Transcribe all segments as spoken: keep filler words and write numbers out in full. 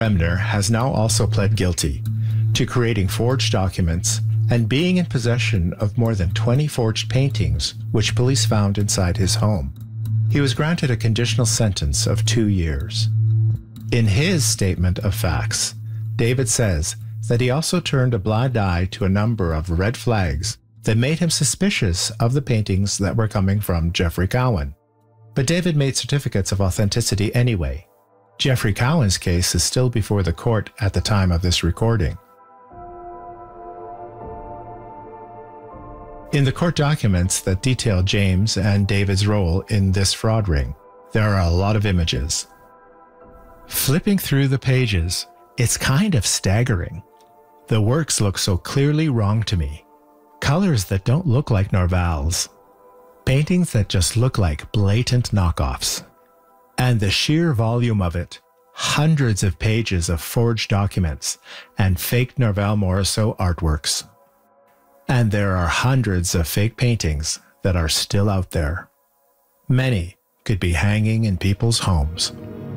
Bremner has now also pled guilty to creating forged documents and being in possession of more than twenty forged paintings, which police found inside his home. He was granted a conditional sentence of two years. In his statement of facts, David says that he also turned a blind eye to a number of red flags that made him suspicious of the paintings that were coming from Jeffrey Cowan. But David made certificates of authenticity anyway. Jeffrey Cowan's case is still before the court at the time of this recording. In the court documents that detail James and David's role in this fraud ring, there are a lot of images. Flipping through the pages, it's kind of staggering. The works look so clearly wrong to me. Colors that don't look like Norval's. Paintings that just look like blatant knockoffs. And the sheer volume of it, hundreds of pages of forged documents and fake Norval Morrisseau artworks. And there are hundreds of fake paintings that are still out there. Many could be hanging in people's homes.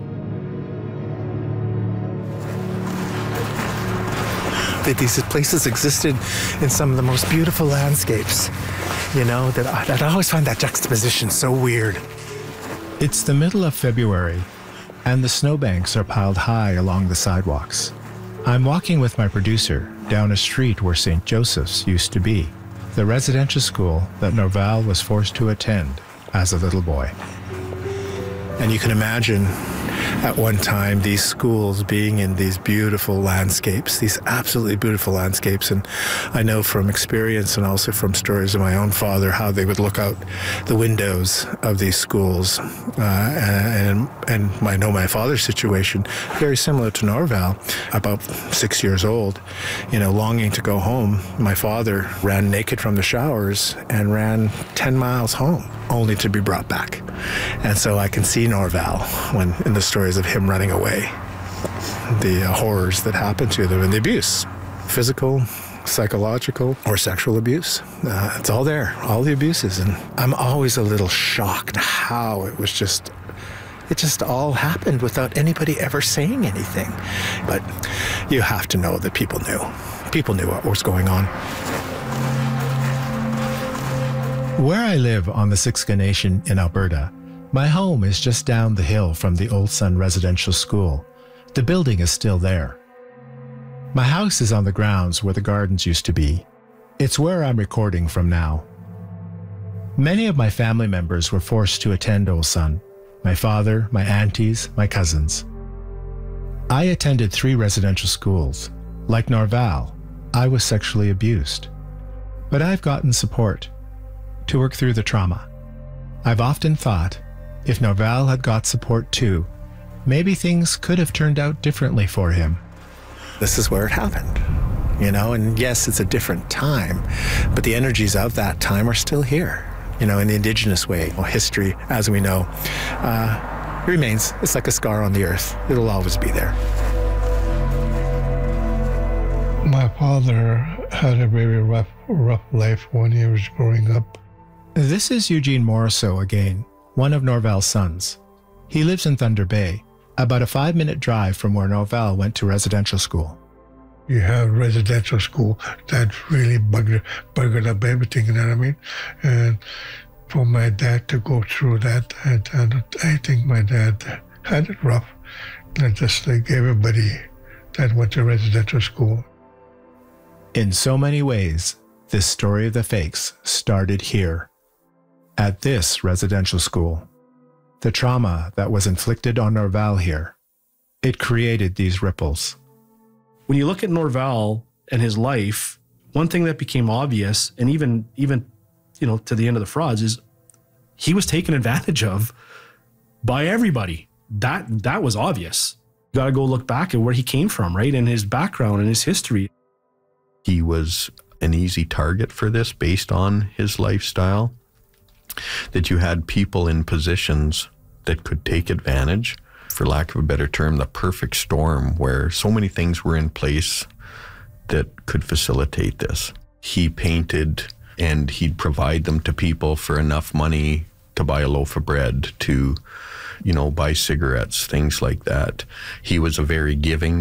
That these places existed in some of the most beautiful landscapes. You know, that I, that I always find that juxtaposition so weird. It's the middle of February, and the snowbanks are piled high along the sidewalks. I'm walking with my producer down a street where Saint Joseph's used to be, the residential school that Norval was forced to attend as a little boy. And you can imagine at one time these schools being in these beautiful landscapes, these absolutely beautiful landscapes. And I know from experience and also from stories of my own father how they would look out the windows of these schools. Uh, and, and I know my father's situation, very similar to Norval, about six years old, you know, longing to go home. My father ran naked from the showers and ran ten miles home, only to be brought back. And so I can see Norval when in the stories of him running away, the uh, horrors that happen to them and the abuse, physical, psychological, or sexual abuse. Uh, it's all there, all the abuses. And I'm always a little shocked how it was just, it just all happened without anybody ever saying anything. But you have to know that people knew. People knew what was going on. Where I live on the Siksika Nation in Alberta, my home is just down the hill from the Old Sun Residential School. The building is still there. My house is on the grounds where the gardens used to be. It's where I'm recording from now. Many of my family members were forced to attend Old Sun. My father, my aunties, my cousins. I attended three residential schools. Like Norval, I was sexually abused. But I've gotten support to work through the trauma. I've often thought, if Norval had got support too, maybe things could have turned out differently for him. This is where it happened, you know, and yes, it's a different time, but the energies of that time are still here, you know, in the Indigenous way. Well, history, as we know, uh, remains. It's like a scar on the earth. It'll always be there. My father had a very rough, rough life when he was growing up. This is Eugene Morrisseau again, one of Norval's sons. He lives in Thunder Bay, about a five-minute drive from where Norval went to residential school. You have residential school that really buggered, buggered up everything, you know what I mean? And for my dad to go through that, and, and I think my dad had it rough, just like everybody that went to residential school. In so many ways, this story of the fakes started here, at this residential school. The trauma that was inflicted on Norval here, it created these ripples. When you look at Norval and his life, one thing that became obvious, and even, even, you know, to the end of the frauds, is he was taken advantage of by everybody. That, that was obvious. You got to go look back at where he came from, right? And his background and his history. He was an easy target for this based on his lifestyle, that you had people in positions that could take advantage, for lack of a better term, the perfect storm, where so many things were in place that could facilitate this. He painted and he'd provide them to people for enough money to buy a loaf of bread, to, you know, buy cigarettes, things like that. He was a very giving